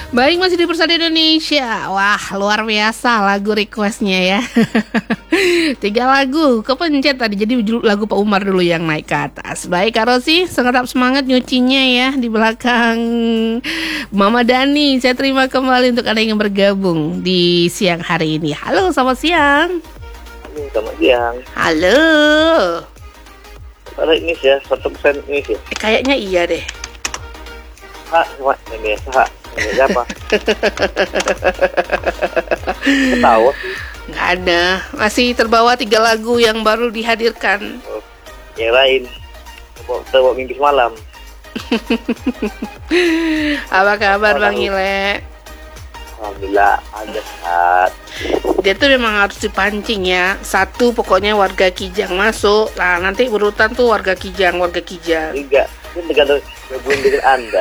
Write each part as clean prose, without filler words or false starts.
Baik, masih di Persada Indonesia. Wah, luar biasa lagu requestnya ya. 3 lagu kepencet tadi. Jadi lagu Pak Umar dulu yang naik ke atas. Baik Kak Rosi, sangat semangat nyucinya ya di belakang Mama Dani. Saya terima kembali untuk Anda yang bergabung di siang hari ini. Halo, selamat siang. Halo, selamat siang. Halo. Ada ini ya, 100% ini ya. Kayaknya iya deh. Ini ya, siapa? Tahu? Nggak ada. Masih terbawa 3 lagu yang baru dihadirkan. Yang lain. Terbawa mimpi semalam. Apa kabar Bang Ile? Alhamdulillah ada saat. Dia tuh memang harus dipancing ya. 1 pokoknya warga Kijang masuk. Nah nanti urutan tuh warga Kijang. 3, kan tergantung hubungan dengan Anda.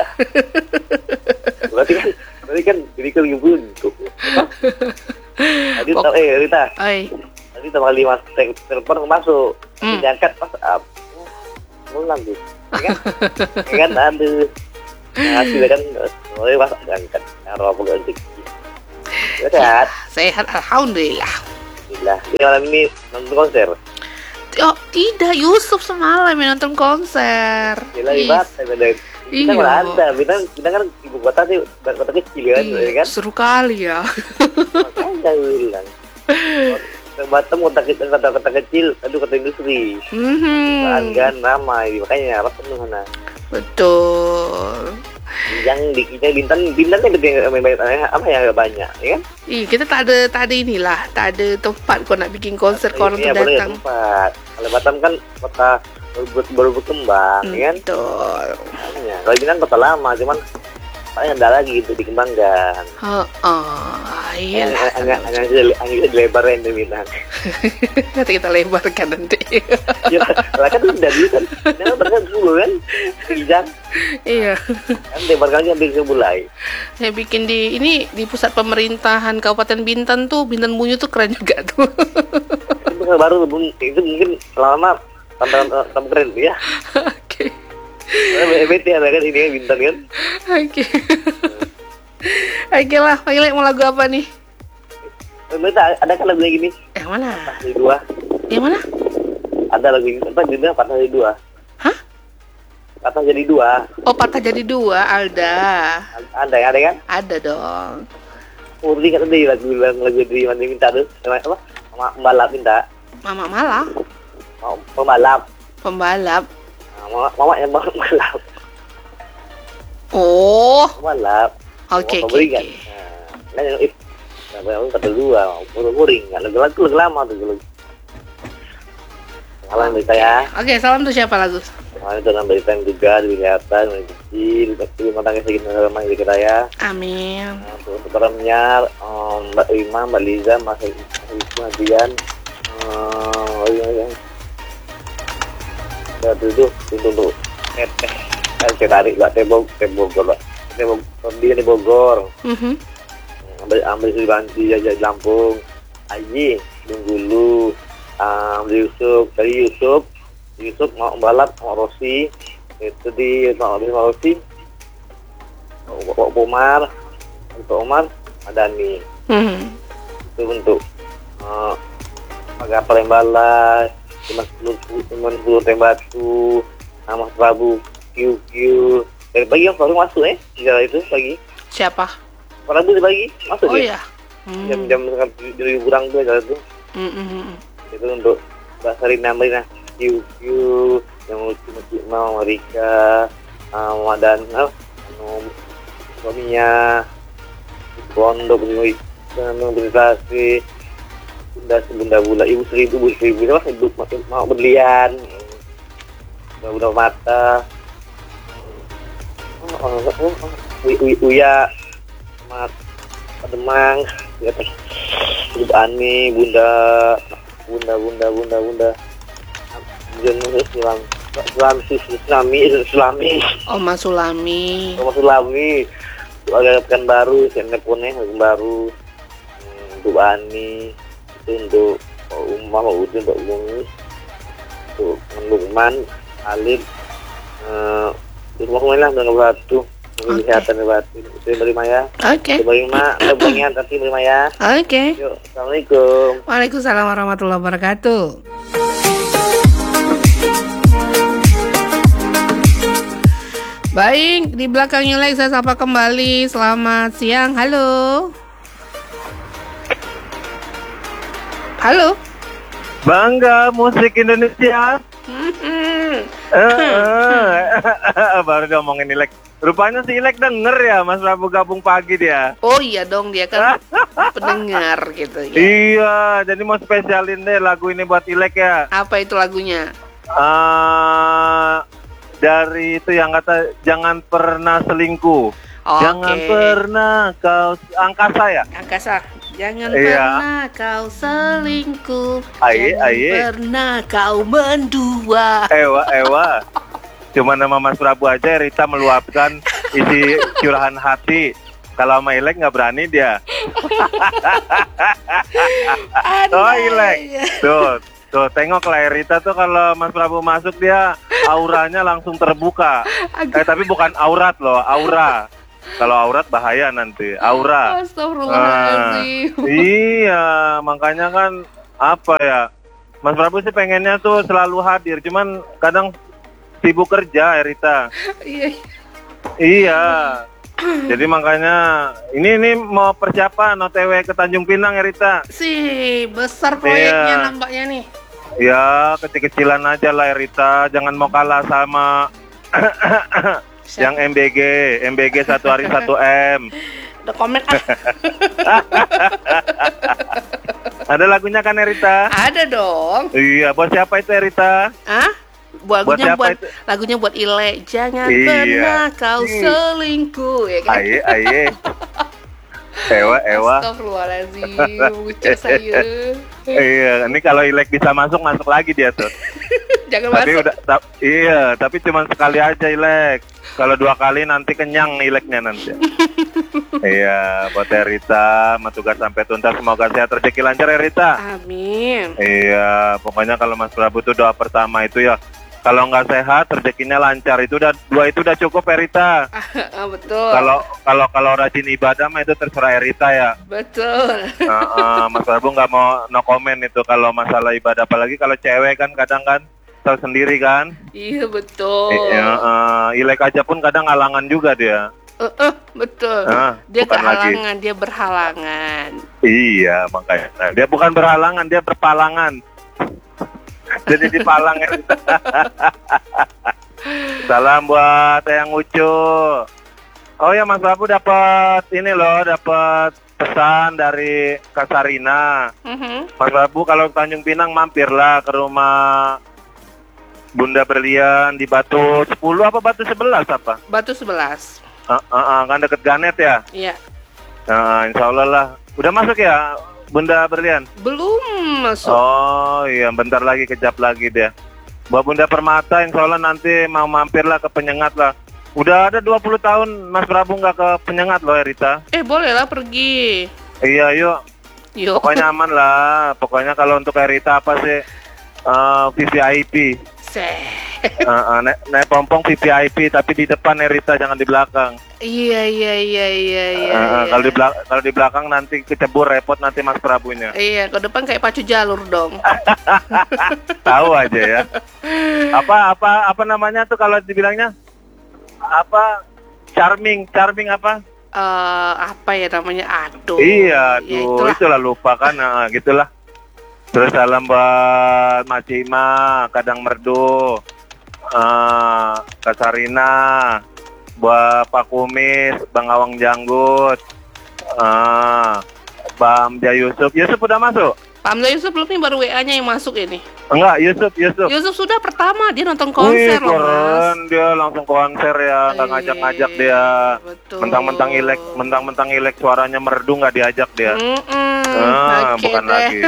Berarti kan jadi ke buntu. Tadi Rita. Oi. Tadi tanggal 5 telepon masuk. Diangkat pas up. Ulang tuh. Ya kan aduh. Hasil kan mulai pas diangkat. Naruh apa ganti. Sehat. Sehat alhamdulillah. Alhamdulillah. Jadi malam ini nonton konser. Oh tidak, Yusuf semalam yang nonton konser. Gila hebat, kita malah ada, bintang kan ibu kota sih, kota kecil kan? Seru kali ya. Makanya gue bilang, Batam kota kecil, aduh kota industri, kan ramai, makanya apa penuh mana? Betul. Yang di kita bintang kan apa ya nggak banyak, ya kan? Iya, kita tak ada inilah, tak ada tempat kau nak bikin konser kau orang tu datang. Tempat. Kalau Batam kan kota baru berkembang, ya kan? Betul. Kalau Bintang kota lama, cuman paling ada lagi untuk dikembangkan. Iya. Hanya dilebarin di Bintang. Nanti kita lebarkan nanti. Ya, lah kan udah dulu kan. Jangan berkan dulu kan. Bintang. Iya. Kan lebarkan aja bisa mulai. Saya bikin di pusat pemerintahan Kabupaten Bintan tuh, Bintan Bunyu tuh keren juga tuh. Itu baru itu mungkin lama tantangan keren ya. Oke. BT ada kan ini Bintan kan. Oke. Oke lah, Pak mau lagu apa nih? Ada kan lagu gini? Yang mana? Patah Hati 2. Yang mana? Ada lagu ini, apa judulnya Patah Hati 2. Hah? Patah Jadi 2. Oh, Patah Jadi 2, Alda. Ada kan? Ada dong. Murni kan tadi lagu dari mana minta tuh? Apa? Pembalap minta. Mama malah. Pembalap. Mama yang pembalap. Oh. Pembalap. Oke. Nah, yang itu. Yang kedua, muring. Lagu lama tuh. Salam berita ya. Oke, salam tuh siapa lagu? Itu dalam berita yang juga dilihatkan, kecil, tapi matangnya sedikit ramai di kita ya. Amin. Untuk para penyiar, Mbak Rima, Mbak Liza, Mas Hadian, tunggu. Saya tarik Mbak Bogor. Dia di Bogor. Ambil Sulibanti, Jajak Lampung, Aji, Dunggulu, Yusuf mau balap, mau Rosi, itu di mau Rosi, Pak Umar, Madani. Itu untuk Magapal yang balas, teman 10 tembatu, nama Prabu, QQ. Dari pagi yang baru masuk itu pagi. Siapa? Prabu dibagi masuk ya? Iya. Jam dari kurang tuh jalan tuh. Itu untuk Mbak Sarina Marina, QQ, yang lucu mau Rika, dan suaminya, pondok berprestasi, bunda bula, ibu seribu mau berlian, bunda mata, Uya, Mat, Pademang, Ibu Ani, Bunda, Sulami. Oma Sulami. Keluarga Pekanbaru, Senepone Pekanbaru, Ibu Ani, itu untuk Umar, untuk Umi, untuk Lukman, Alif, rumah lah dengan batu. Kesehatan buat Ibu Rima ya. Oke. Ibu Rima, lebangan nanti Ibu Rima ya. Oke. Yuk, Assalamualaikum. Waalaikumsalam warahmatullahi wabarakatuh. Baik, di belakang Yulek saya sapa kembali. Selamat siang. Halo. Halo. Bangga musik Indonesia. Baru ngomongin Ilek. Rupanya si Ilek denger ya Mas Prabu gabung pagi dia. Oh iya dong, dia kan pendengar gitu ya. Iya, jadi mau spesialin deh lagu ini buat Ilek ya. Apa itu lagunya? Dari itu yang kata jangan pernah selingkuh. Jangan pernah kau angkasa ya. Angkasa. Jangan Iya. pernah kau selingkuh. Aye, Jangan aye. pernah kau mendua. Ewa. Cuma nama Mas Prabu aja Rita meluapkan isi curahan hati. Kalau sama Ilek nggak berani dia. Oh Ilek. Tuh tengok lah Rita tuh kalau Mas Prabu masuk dia auranya langsung terbuka. Tapi bukan aurat loh, aura. Kalau aurat bahaya nanti, aura. Astagfirullahaladzim. Iya, makanya kan apa ya, Mas Prabu sih pengennya tuh selalu hadir, cuman kadang sibuk kerja, Rita. Iya. Jadi makanya ini mau persiapan OTW ke Tanjung Pinang, Rita. Sih, besar proyeknya nampaknya nih. Ya, kecil-kecilan aja lah, Rita. Jangan mau kalah sama yang MBG 1 hari 1 M. Udah komen Ada lagunya kan Erita? Ada dong. Iya, buat siapa itu Erita? Lagunya buat Ile. Jangan pernah kau selingkuh ya kan? Aye. Ewa. Astagfirullahaladzim, ucap saya. Iya, ini kalau Ilek bisa masuk lagi dia tuh. Jangan tapi masuk. Tapi cuma sekali aja Ilek. Kalau 2 kali nanti kenyang Ileknya nanti. Iya, buat Rita, tugas sampai tuntas, semoga sehat rezeki lancar ya Rita. Amin. Iya, pokoknya kalau Mas Prabu tuh doa pertama itu ya, kalau nggak sehat rezekinya lancar, itu udah cukup ya Rita. Betul. Kalau rajin ibadah mah itu terserah Rita ya. Betul. Mas Prabu nggak mau no comment itu kalau masalah ibadah, apalagi kalau cewek kan kadang kan tahu sendiri kan. Iya betul. Ilek aja pun kadang halangan juga dia. Betul. Dia kehalangan, dia berhalangan. Iya makanya. Nah, dia bukan berhalangan, dia berpalangan. Jadi dipalang ya. Salam buat Eyang Ucu. Oh ya Mas Prabu dapat pesan dari Kasarina. Mas Prabu kalau Tanjung Pinang mampirlah ke rumah Bunda Berlian di Batu 10 apa Batu 11 apa? Batu 11. Kan deket Ganet ya? Iya. Nah, insya Allah lah. Udah masuk ya Bunda Berlian? Belum masuk. Oh iya, bentar lagi kejap lagi dia. Buat Bunda Permata insya Allah nanti mau mampir lah ke Penyengat lah. Udah ada 20 tahun Mas Prabu nggak ke Penyengat loh Rita. Boleh lah pergi. Iya yuk. Pokoknya aman lah. Pokoknya kalau untuk Rita apa sih VVIP. Naik pompong VVIP tapi di depan Rita, jangan di belakang. Iya. Kalau di belakang nanti kecebur, repot nanti Mas Prabunya. Iya, ke depan kayak pacu jalur dong. Tahu aja ya. Apa namanya tuh kalau dibilangnya? Apa? Charming apa? Apa ya namanya? Aduh. Iya, ya, itulah lupa kan, gitulah. Terus salam buat Macima, Kadang Merdu, Kasarina, buat Pak Kumis, Bang Awang Janggut, Bang Hamzah Yusuf. Yusuf udah masuk? Pak Hamzah Yusuf belum nih, baru WA-nya yang masuk ini. Enggak, Yusuf. Yusuf sudah pertama, dia nonton konser loh Mas. Dia langsung konser ya, nggak ngajak-ngajak dia. Betul. Mentang-mentang Ilek suaranya merdu nggak diajak dia. Bukan deh. Lagi.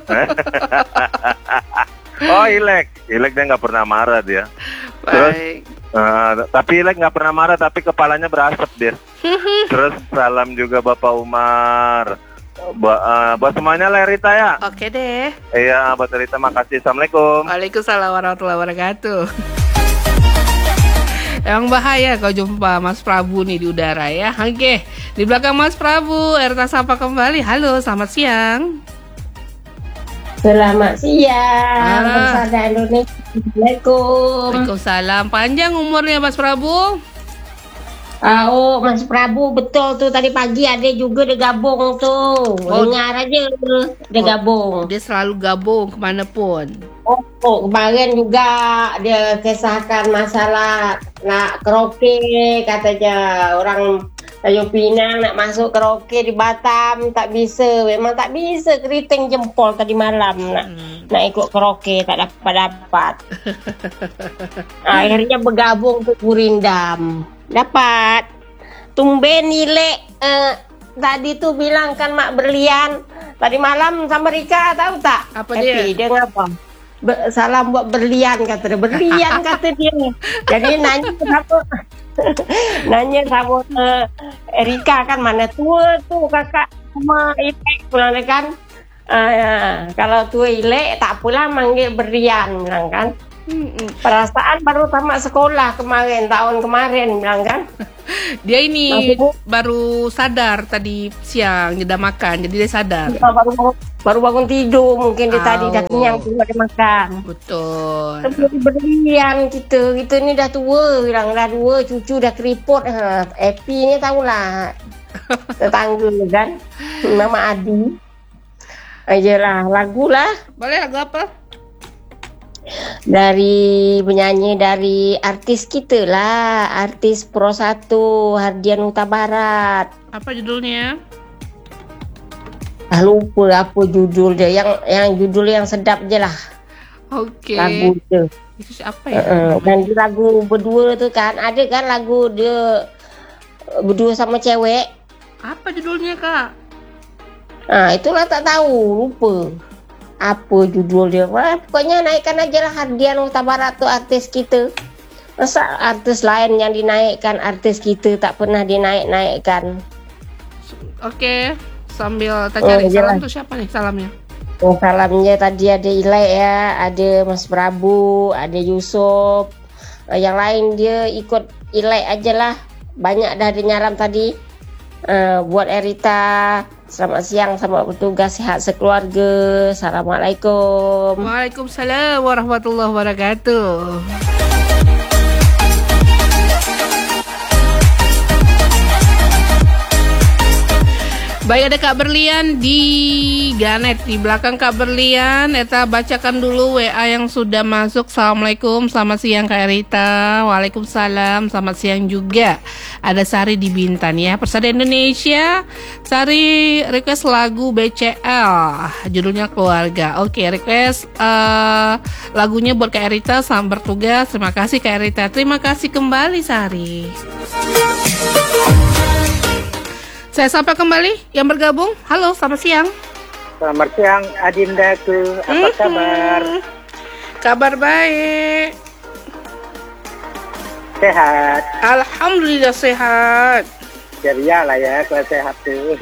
Oh Ilek dia nggak pernah marah dia. Baik. Terus, tapi Ilek nggak pernah marah, tapi kepalanya berasap dia. Terus salam juga Bapak Umar. Buat semuanya lah Rita ya. Oke deh. Iya buat Rita, makasih. Assalamualaikum. Waalaikumsalam warahmatullahi wabarakatuh. Emang bahaya kalau jumpa Mas Prabu nih di udara ya. Oke, di belakang Mas Prabu, Erta sapa kembali. Halo, selamat siang. Selamat siang, Persada Indonesia. Assalamualaikum. Waalaikumsalam. Panjang umurnya Mas Prabu? Oh, Mas Prabu betul tuh tadi pagi ada juga dia gabung tuh. Dengar aja dia gabung. Dia selalu gabung kemanapun. Oh, kemarin juga dia kisahkan masalah nak karaoke, katanya orang Tanjung Pinang nak masuk karaoke di Batam tak bisa, memang tak bisa, keriting jempol tadi malam nak ikut karaoke tak dapat. Akhirnya bergabung ke Gurindam, dapat. Tumben nilai tadi tuh bilang kan Mak Berlian tadi malam sama Rika, tahu tak? Apa dia ngapa? Salam buat Berlian kata dia. Berlian kata dia. Jadi nanya kenapa? Nanya sama Erika kan, mana tua tuh kakak sama Ilek pulang kan. Kalau tua Ilek tak pula manggil Berlian bilang kan. Perasaan baru tamat sekolah tahun kemarin bilang kan. Dia ini baru sadar tadi siang jeda makan, jadi dia sadar. Baru bangun tidur mungkin dia tadi dah kenyang tu ada makan. Betul. Berlian gitu ni dah tua, bilang dah tua, cucu dah keriput. Happy ni tahulah. Tetangga kan, nama Adi. Ayolah lagu lah. Boleh lagu apa? Dari penyanyi dari artis kita lah, artis Pro 1 Hardian Huta Barat. Apa judulnya? Lupa apa judul dia, yang judul yang sedap je lah. Oke. Lagu dia. Itu siapa ya? Dan di lagu berdua tu kan ada kan lagu dia berdua sama cewek. Apa judulnya Kak? Itulah tak tahu, lupa. Apa judul dia? Pokoknya naikkan aja lah Hardian Huta Barat tu artis kita. Masa artis lain yang dinaikkan, artis kita tak pernah dinaik-naikkan. Oke, sambil cari salam tu siapa nih salamnya? Salamnya tadi ada Ilai ya, ada Mas Prabu, ada Yusuf. Yang lain dia ikut Ilai aja lah. Banyak dah dinyaram tadi. Buat Erita, selamat siang, selamat bertugas, sehat sekeluarga. Assalamualaikum. Waalaikumsalam warahmatullahi wabarakatuh. Baik, ada Kak Berlian di Ganet. Di belakang Kak Berlian, Eta bacakan dulu WA yang sudah masuk. Assalamualaikum, selamat siang Kak Erita. Waalaikumsalam, selamat siang juga. Ada Sari di Bintan ya. Persada Indonesia, Sari request lagu BCL, judulnya Keluarga. Oke, request lagunya buat Kak Erita, selamat bertugas. Terima kasih Kak Erita. Terima kasih kembali Sari. Saya sapa kembali yang bergabung. Halo, selamat siang. Selamat siang Adindaku. Apa kabar? Kabar baik. Sehat. Alhamdulillah sehat. Ceria lah ya kalau sehat tuh.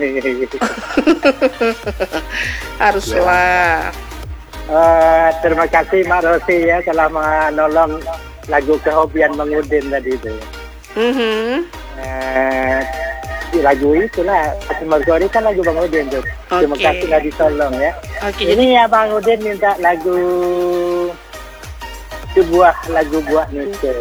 Haruslah. Terima kasih Mak Rosi ya telah menolong lagu kehobian Mengudin tadi itu. Lagu itulah Bang Udin kan lagu Bang Udin tuh. Terima kasih sudah ditolong ya. Ini ya Bang Udin minta lagu sebuah lagu buat Nike.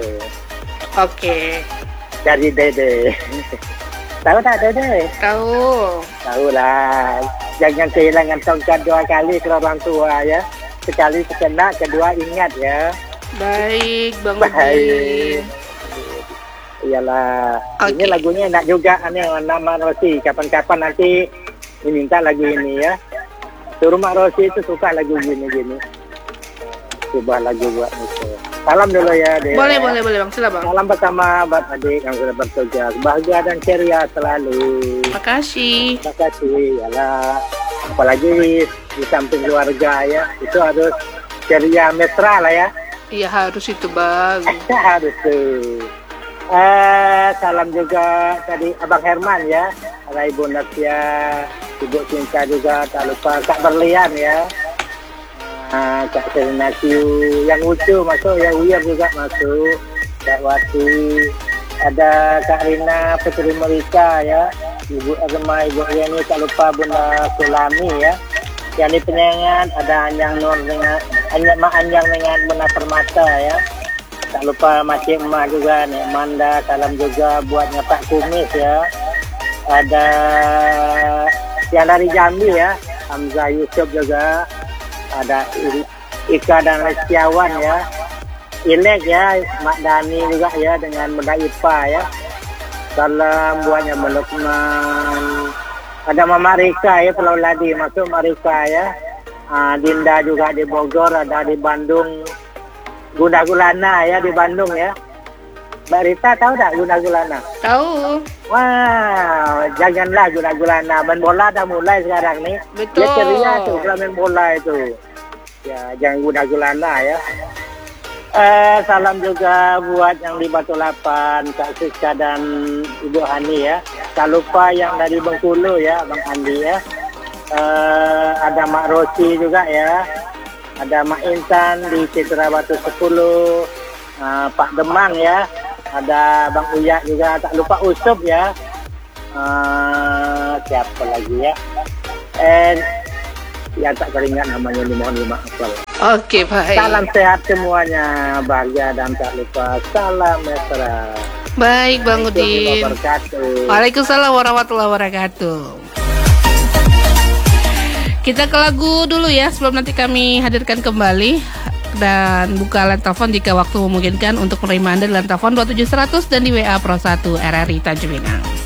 Dari Dede. Tahu tak Dede? Tahu lah. Jangan kehilangan tongkat 2 kali ke orang tua ya. Sekali terkena, kedua ingat ya. Baik Bang Udin. Iyalah, ini lagunya enak juga nama Rosi. Kapan-kapan nanti diminta lagu ini ya. Suruh Mak Rosi itu suka lagu gini-gini. Coba lagu buat itu. Salam dulu ya, Dek. Boleh Bang, silakan Bang. Salam pertama buat adik yang sudah bertugas. Bahagia dan ceria selalu. Makasih. Iyalah. Apalagi di samping keluarga ya, itu harus ceria mesra lah ya. Iya harus itu Bang. Harus tuh. Salam juga tadi Abang Herman ya, ada Ibu Natia, Ibu Cinta juga, tak lupa Kak Berlian ya, Kak Serenasiu, yang lucu masuk, yang weird juga masuk, Kak Wati, ada Kak Rina Putri Merika ya, Ibu Erma, Ibu Yeni, tak lupa Bunda Sulami ya. Yang di penyangan ada Anjang Nur dengan Anjang dengan Bunda Permata ya. Tak lupa Makcik Emak juga nih, Manda, salam juga buatnya Pak Kumis ya. Ada yang dari Jambi ya, Hamzah Yusuf juga. Ada Ika dan Lestiawan ya. Ilek ya, Mak Dani juga ya dengan Bunda Ipa ya. Salam buatnya Melukman. Ada Mama Rika ya, Pulau Ladi, masuk Marika ya. Dinda juga di Bogor, ada di Bandung. Guna Gulana ya di Bandung ya. Mbak Rita tahu tak Guna Gulana? Tahu. Wah, janganlah Guna Gulana. Main bola dah mulai sekarang nih. Betul. Dia ceria tuh kalau main bola itu. Ya, jangan Guna Gulana ya. Salam juga buat yang di Batu Lapan, Kak Siska dan Ibu Hani ya. Tak lupa yang dari Bengkulu ya, Bang Andi ya. Ada Mak Rosi juga ya. Ada Mak Intan di Citra Batu 10, Pak Demang ya. Ada Bang Uya juga, tak lupa Usup ya. Siapa lagi ya? Ya tak teringat namanya, dimohon dimaafkan. Oke, baik. Salam sehat semuanya, bahagia dan tak lupa salam mesra. Baik, Bang Udin. Waalaikumsalam warahmatullahi wabarakatuh. Kita ke lagu dulu ya, sebelum nanti kami hadirkan kembali dan buka line telepon jika waktu memungkinkan untuk menerima Anda di line telepon 27100 dan di WA Pro 1 RRI Tanjung Pinang.